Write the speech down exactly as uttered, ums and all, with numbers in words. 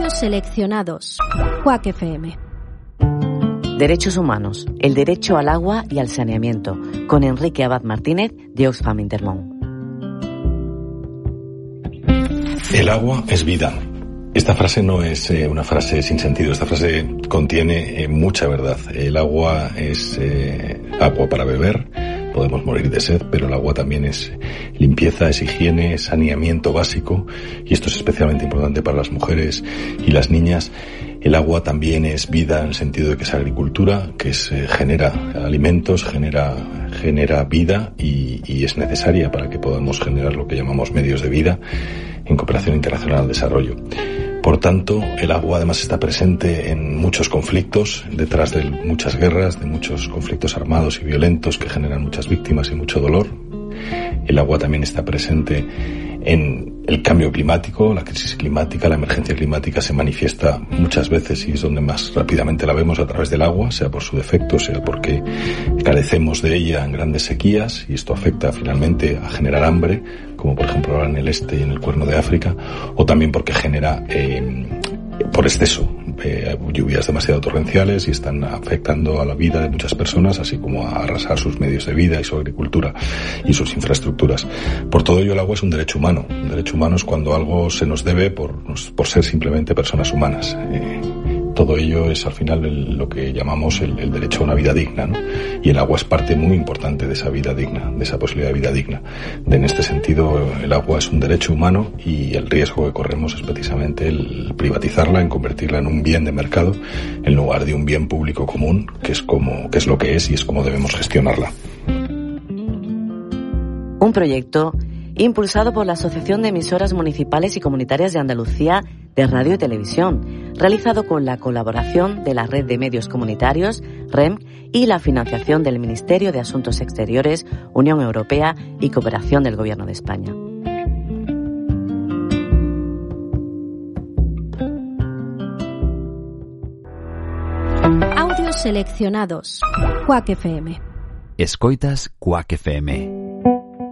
Audios seleccionados. Quack F M. Derechos humanos, el derecho al agua y al saneamiento, con Enrique Abad Martínez de Oxfam Intermón. El agua es vida. Esta frase no es eh, una frase sin sentido, esta frase contiene eh, mucha verdad. El agua es eh, agua para beber, podemos morir de sed, pero el agua también es limpieza, es higiene, es saneamiento básico, y esto es especialmente importante para las mujeres y las niñas. El agua también es vida en el sentido de que es agricultura, que es, eh, genera alimentos, genera, genera vida y, y es necesaria para que podamos generar lo que llamamos medios de vida en cooperación internacional al desarrollo. Por tanto, el agua además está presente en muchos conflictos, detrás de muchas guerras, de muchos conflictos armados y violentos que generan muchas víctimas y mucho dolor. El agua también está presente en el cambio climático, la crisis climática, la emergencia climática se manifiesta muchas veces y es donde más rápidamente la vemos a través del agua, sea por su defecto, sea porque carecemos de ella en grandes sequías y esto afecta finalmente a generar hambre, como por ejemplo ahora en el este y en el Cuerno de África, o también porque genera eh, por exceso eh, lluvias demasiado torrenciales y están afectando a la vida de muchas personas, así como a arrasar sus medios de vida y su agricultura y sus infraestructuras. Por todo ello, el agua es un derecho humano. Un derecho humano es cuando algo se nos debe por, por ser simplemente personas humanas. Eh, todo ello es al final el, lo que llamamos el, el derecho a una vida digna, ¿no? Y el agua es parte muy importante de esa vida digna, de esa posibilidad de vida digna. De, en este sentido, el agua es un derecho humano y el riesgo que corremos es precisamente el privatizarla, en convertirla en un bien de mercado, en lugar de un bien público común, que es como, que es lo que es y es como debemos gestionarla. Un proyecto impulsado por la Asociación de Emisoras Municipales y Comunitarias de Andalucía de Radio y Televisión, realizado con la colaboración de la Red de Medios Comunitarios, R E M, y la financiación del Ministerio de Asuntos Exteriores, Unión Europea y Cooperación del Gobierno de España. Audios seleccionados. Quack F M. Escoitas Quack F M.